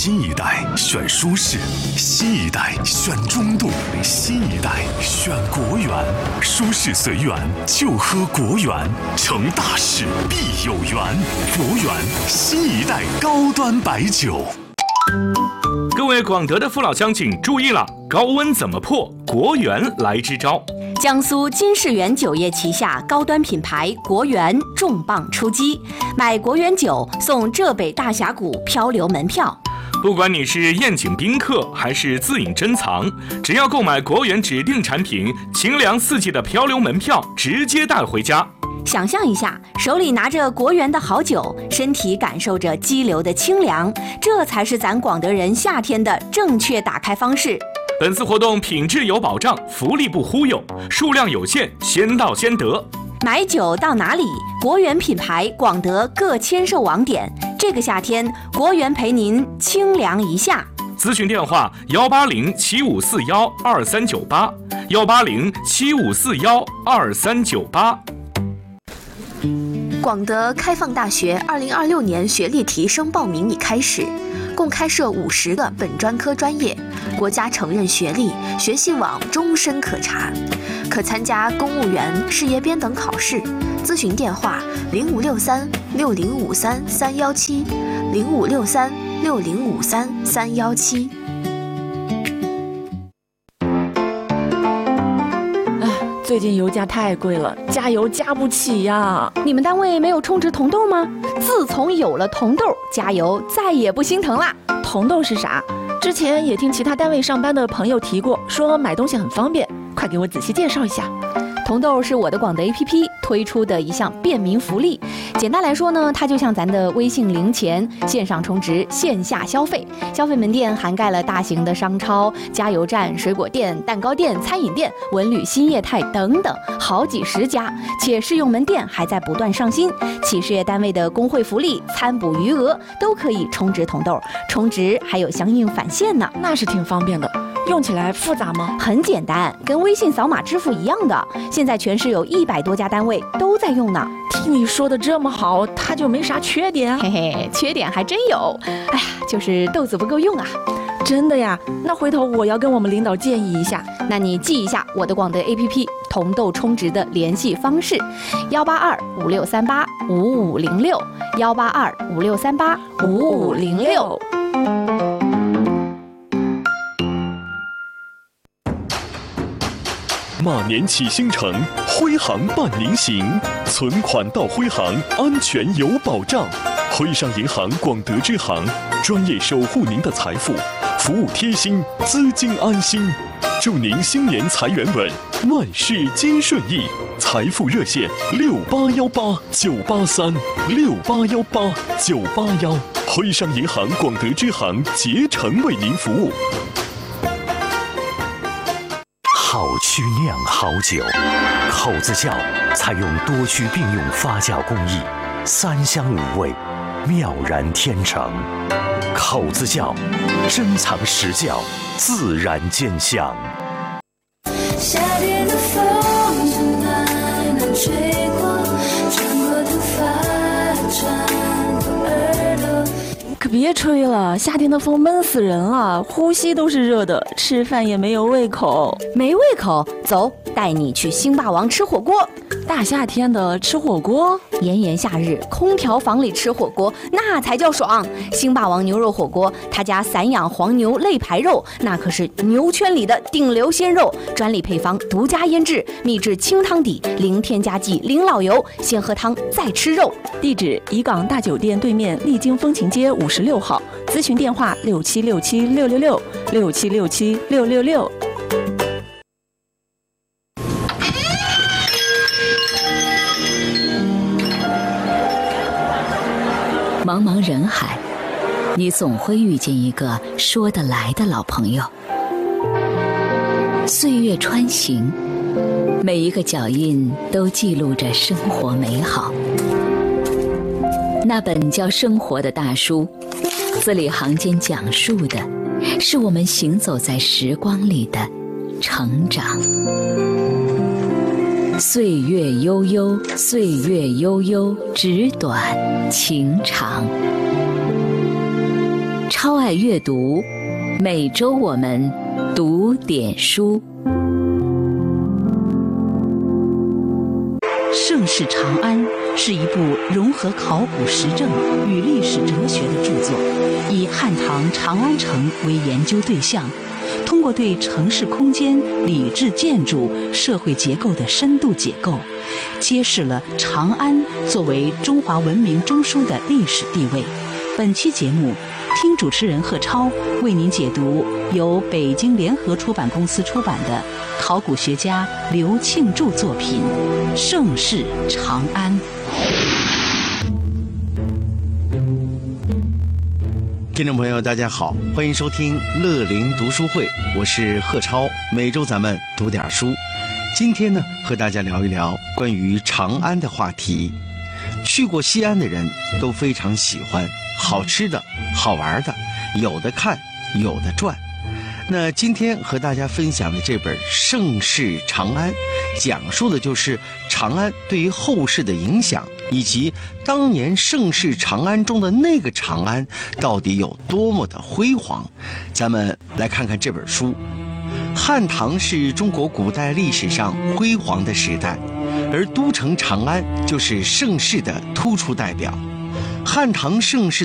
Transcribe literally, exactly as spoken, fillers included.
新一代选舒适，新一代选中度，新一代选国源。舒适随缘，就喝国源，成大事必有缘。国源新一代高端白酒。 各位广德的父老乡亲注意了，高温怎么破？国源来支招。 江苏金世源酒业旗下高端品牌国源重磅出击，买国源酒送浙北大峡谷漂流门票。 不管你是宴请宾客还是自饮珍藏，只要购买国源指定产品，清凉四季的漂流门票直接带回家。 想象一下，手里拿着国源的好酒，身体感受着激流的清凉，这才是咱广德人夏天的正确打开方式。 本次活动品质有保障，福利不忽悠，数量有限，先到先得。 买酒到哪里？国源品牌广德各签售网点，这个夏天国源陪您清凉一下。 咨询电话：幺八零七五四幺二三九八，幺八零七五四幺二三九八。 广德开放大学二零二六年学历提升报名已开始，共开设五十个本专科专业，国家承认学历，学信网终身可查，可参加公务员、事业编等考试。咨询电话：零五六三六零五三三幺七，零五六三六零五三三幺七。 最近油价太贵了，加油加不起呀！ 你们单位没有充值铜豆吗？自从有了铜豆，加油再也不心疼啦。 铜豆是啥？之前也听其他单位上班的朋友提过，说买东西很方便，快给我仔细介绍一下。 铜豆是我的广德 A P P 推出的一项便民福利。简单来说呢，它就像咱的微信零钱，线上充值，线下消费。消费门店涵盖了大型的商超、加油站、水果店、蛋糕店、餐饮店、文旅新业态等等，好几十家。且试用门店还在不断上新，企事业单位的工会福利、餐补余额都可以充值铜豆，充值还有相应返现呢。 那是挺方便的。用起来复杂吗？ 很简单，跟微信扫码支付一样的。现在全市有一百多家单位都在用呢。 听你说的这么好，它就没啥缺点啊？ 嘿嘿，缺点还真有。哎呀，就是豆子不够用啊。 真的呀？那回头我要跟我们领导建议一下。 那你记一下我的广德 A P P 铜豆充值的联系方式：幺八二五六三八五五零六，幺八二五六三八五五零六。 马年启星城，徽行伴您行，存款到徽行，安全有保障。徽商银行广德支行，专业守护您的财富，服务贴心，资金安心。祝您新年财源稳，万事皆顺意。财富热线：六八幺八九八三，六八幺八九八幺。徽商银行广德支行竭诚为您服务。好曲酿好酒，口子窖采用多区并用发酵工艺，三香五味，妙然天成。口子窖珍藏实窖，自然兼香。 夏天的风从南南吹过，穿过头发，穿过耳朵。 可别吹了，夏天的风闷死人了，呼吸都是热的，吃饭也没有胃口。 没胃口？走，带你去星霸王吃火锅。 大夏天的吃火锅， 炎炎夏日，空调房里吃火锅那才叫爽。星霸王牛肉火锅，他家散养黄牛肋排肉，那可是牛圈里的顶流鲜肉，专利配方，独家腌制，秘制清汤底，零添加剂，零老油，先喝汤再吃肉。 地址：怡港大酒店对面丽晶风情街五十六号，咨询电话：六七六七六六六六七六七六六六。 茫茫人海，你总会遇见一个说得来的老朋友。岁月穿行，每一个脚印都记录着生活美好。那本叫《生活》的大书，字里行间讲述的是我们行走在时光里的成长。岁月悠悠，岁月悠悠，纸短情长。 超爱阅读，每周我们读点书。 盛世长安是一部融合考古实证与历史哲学的著作，以汉唐长安城为研究对象，通过对城市空间、礼制建筑、社会结构的深度解构，揭示了长安作为中华文明中枢的历史地位。本期节目，听主持人贺超为您解读由北京联合出版公司出版的考古学家刘庆柱作品《盛世长安》。 听众朋友大家好，欢迎收听乐龄读书会，我是贺超，每周咱们读点书。今天呢，和大家聊一聊关于长安的话题。去过西安的人都非常喜欢好吃的、好玩的，有的看，有的转。那今天和大家分享的这本《盛世长安》，讲述的就是长安对于后世的影响，以及当年盛世长安中的那个长安到底有多么的辉煌。咱们来看看这本书。汉唐是中国古代历史上辉煌的时代，而都城长安就是盛世的突出代表。汉唐盛世